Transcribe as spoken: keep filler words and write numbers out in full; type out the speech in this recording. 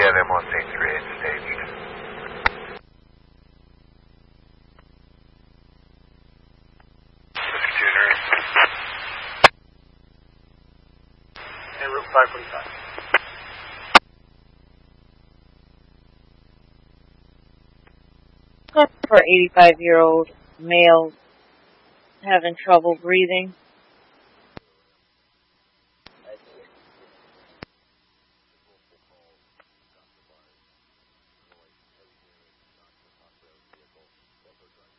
have M one C three eight staged. Tuner. And Route five forty-five. For eighty-five-year-old male having trouble breathing.